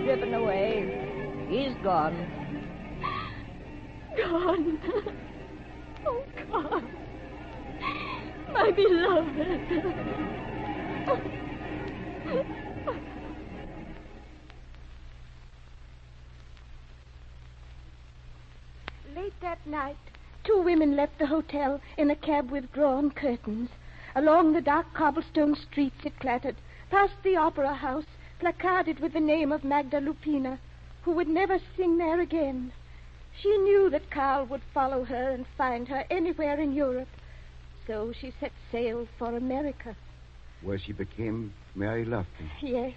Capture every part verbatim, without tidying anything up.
driven away. He's gone. Gone. Oh, God. My beloved. Late that night, two women left the hotel in a cab with drawn curtains. Along the dark cobblestone streets it clattered, past the opera house, placarded with the name of Magda Lupina, who would never sing there again. She knew that Carl would follow her and find her anywhere in Europe. So she set sail for America. Where she became Mary Lufton. Yes.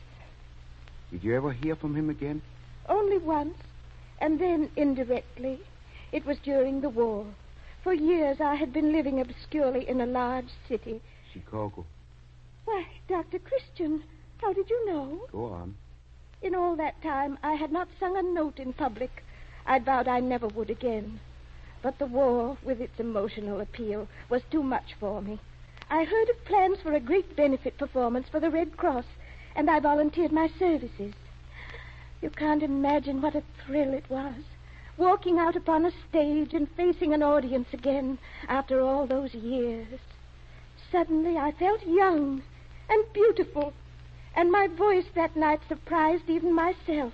Did you ever hear from him again? Only once, and then indirectly. It was during the war. For years I had been living obscurely in a large city. Chicago. Why, Doctor Christian, how did you know? Go on. In all that time, I had not sung a note in public. I'd vowed I never would again. But the war, with its emotional appeal, was too much for me. I heard of plans for a great benefit performance for the Red Cross, and I volunteered my services. You can't imagine what a thrill it was. Walking out upon a stage and facing an audience again after all those years. Suddenly I felt young and beautiful, and my voice that night surprised even myself.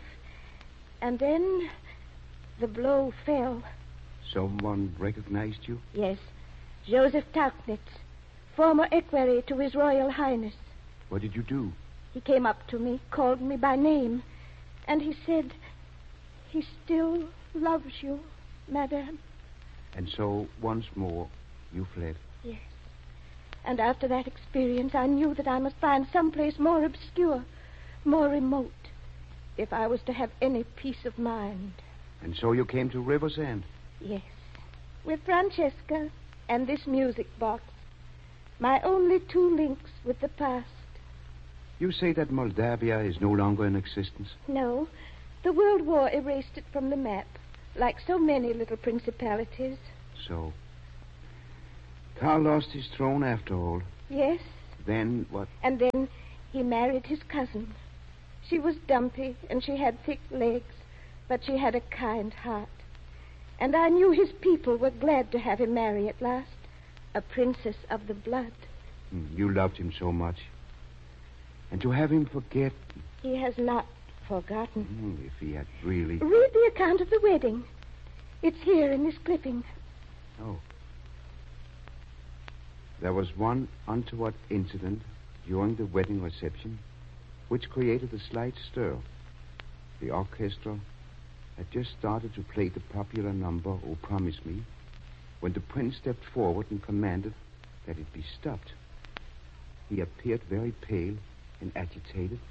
And then the blow fell. Someone recognized you? Yes, Joseph Tauchnitz, former equerry to His Royal Highness. What did you do? He came up to me, called me by name, and he said, he still loves you, madame. And so, once more, you fled? Yes. And after that experience, I knew that I must find some place more obscure, more remote, if I was to have any peace of mind. And so you came to River's End? Yes. With Francesca and this music box. My only two links with the past. You say that Moldavia is no longer in existence? No. The World War erased it from the map, like so many little principalities. So, Karl lost his throne after all. Yes. Then what? And then he married his cousin. She was dumpy, and she had thick legs, but she had a kind heart. And I knew his people were glad to have him marry at last, a princess of the blood. You loved him so much. And to have him forget... He has not forgotten. Mm, if he had really... Read the account of the wedding. It's here in this clipping. Oh. There was one untoward incident during the wedding reception which created a slight stir. The orchestra had just started to play the popular number, Oh, Promise Me, when the prince stepped forward and commanded that it be stopped. He appeared very pale and agitated.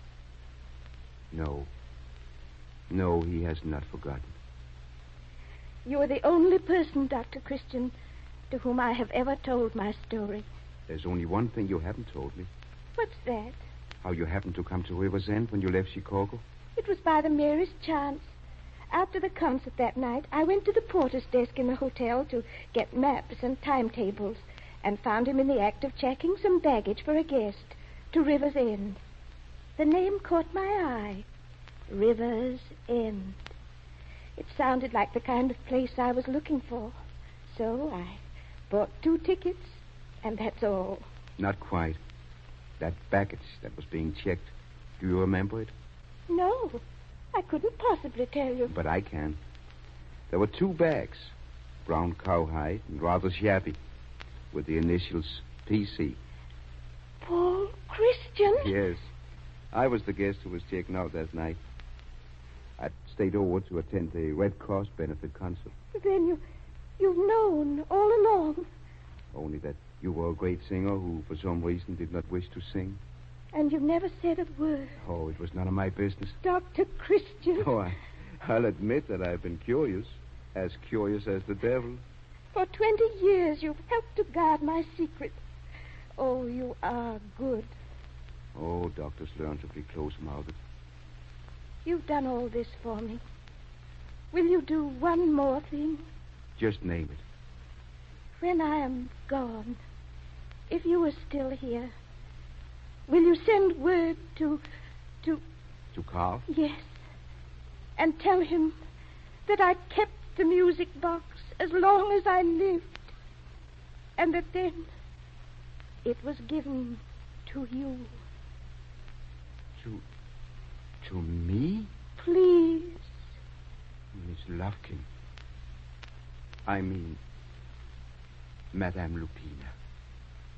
No. No, he has not forgotten. You are the only person, Doctor Christian, to whom I have ever told my story. There's only one thing you haven't told me. What's that? How you happened to come to River's End when you left Chicago. It was by the merest chance. After the concert that night, I went to the porter's desk in the hotel to get maps and timetables, and found him in the act of checking some baggage for a guest to River's End. The name caught my eye. River's End. It sounded like the kind of place I was looking for. So I bought two tickets, and that's all. Not quite. That baggage that was being checked, do you remember it? No, I couldn't possibly tell you. But I can. There were two bags, brown cowhide and rather shabby, with the initials P C. Paul Christian? Yes. I was the guest who was taken out that night. I'd stayed over to attend the Red Cross benefit concert. Then you, you've known all along. Only that you were a great singer who, for some reason, did not wish to sing. And you've never said a word. Oh, it was none of my business. Doctor Christian. Oh, I, I'll admit that I've been curious. As curious as the devil. For twenty years, you've helped to guard my secret. Oh, you are good. Oh, doctors learn to be close-mouthed. You've done all this for me. Will you do one more thing? Just name it. When I am gone, if you are still here, will you send word to... to... To Carl? Yes. and tell him that I kept the music box as long as I lived, and that then it was given to you. To... to me? Please. Miss Lufkin. I mean, Madame Lupina.